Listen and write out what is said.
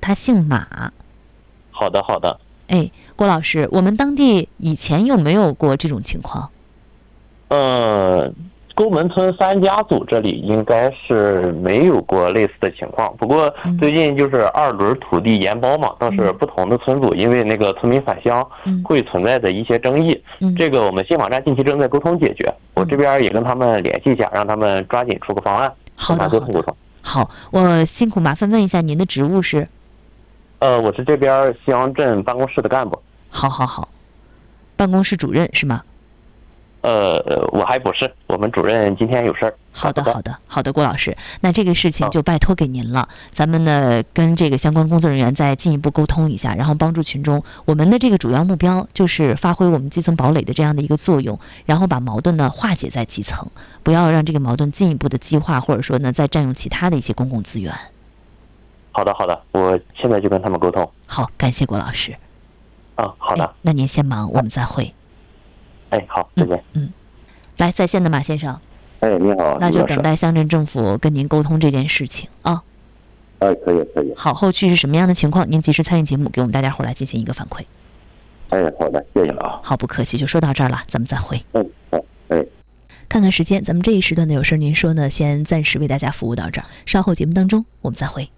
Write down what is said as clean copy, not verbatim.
他姓马。 好的好的。 哎，郭老师，我们当地以前有没有过这种情况？ 沟门村3家组这里应该是没有过类似的情况，不过最近就是2轮土地研包嘛，但是不同的村组因为那个村民返乡会存在的一些争议，这个我们新网站近期正在沟通解决，我这边也跟他们联系一下，让他们抓紧出个方案。 好的， 沟通沟通。 好，我辛苦麻烦问一下您的职务是？ 我是这边乡镇办公室的干部。 好，办公室主任是吗？ 我还不是，我们主任今天有事儿。 好的，郭老师，那这个事情就拜托给您了。咱们呢跟这个相关工作人员再进一步沟通一下，然后帮助群众。我们的这个主要目标就是发挥我们基层堡垒的这样的一个作用，然后把矛盾呢化解在基层，不要让这个矛盾进一步的激化，或者说呢再占用其他的一些公共资源。 好的，我现在就跟他们沟通。 好，感谢郭老师。 好的。 那您先忙，我们再会。 好，再见。 来，在线的马先生。 你好。 那就等待乡镇政府跟您沟通这件事情啊。 可以。 好，后续是什么样的情况，您及时参与节目，给我们大家伙来进行一个反馈。 好的，谢谢了啊。 好，不客气，就说到这儿了，咱们再会。 好。 看看时间，咱们这一时段的有事您说呢，先暂时为大家服务到这儿，稍后节目当中我们再会。